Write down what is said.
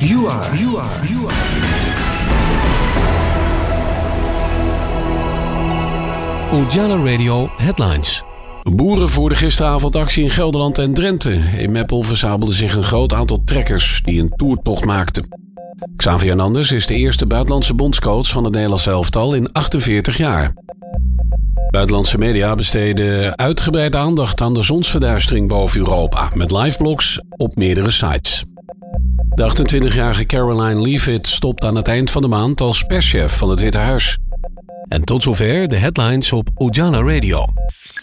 Ujala Radio Headlines. Boeren voerden gisteravond actie in Gelderland en Drenthe. In Meppel verzamelde zich een groot aantal trekkers die een toertocht maakten. Xavi Hernandez is de eerste buitenlandse bondscoach van het Nederlands elftal in 48 jaar. Buitenlandse media besteden uitgebreid aandacht aan de zonsverduistering boven Europa met liveblogs op meerdere sites. De 28-jarige Caroline Leavitt stopt aan het eind van de maand als perschef van het Witte Huis. En tot zover de headlines op Ujala Radio.